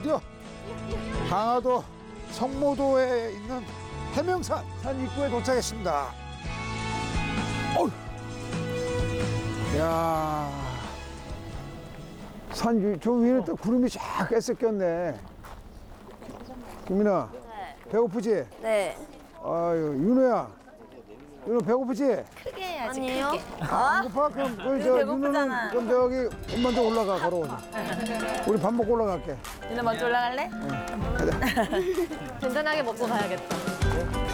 드디어 강화도 성모도에 있는 해명산 산 입구에 도착했습니다. 어휴. 야, 저 위에 또 구름이 쫙 깨서 꼈네. 김민아, 배고프지? 네. 아유, 윤호야. 윤호 배고프지? 크게 해야지. 아니요. 안 고파? 그럼 윤호는 그럼 저기 먼저 올라가 걸어오자. 우리 밥 먹고 올라갈게. 누나 먼저 올라갈래? 가자. 든든하게 먹고 가야겠다.